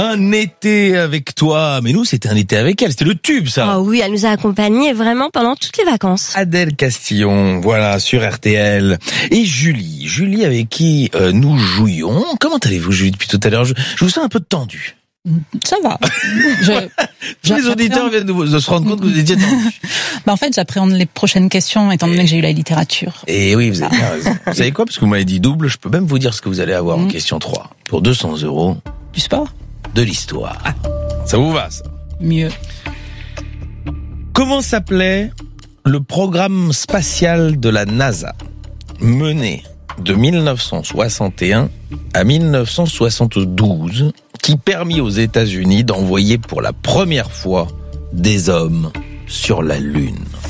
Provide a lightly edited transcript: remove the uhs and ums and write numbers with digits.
Un été avec toi. Mais nous, c'était un été avec elle. C'était le tube, ça. Ah oui, elle nous a accompagnés vraiment pendant toutes les vacances. Adèle Castillon, voilà, sur RTL. Et Julie avec qui nous jouions. Comment allez-vous, Julie, depuis tout à l'heure? Je vous sens un peu tendu. Ça va. Tous les auditeurs viennent de se rendre compte que vous étiez tendu. En fait, j'appréhende les prochaines questions, étant donné que j'ai eu la littérature. Et oui, vous avez bien raison. Vous savez quoi? Parce que vous m'avez dit double, je peux même vous dire ce que vous allez avoir en question 3. Pour 200 €. Du sport? De l'histoire. Ça vous va, ça? Mieux. Comment s'appelait le programme spatial de la NASA, mené de 1961 à 1972, qui permit aux États-Unis d'envoyer pour la première fois des hommes sur la Lune?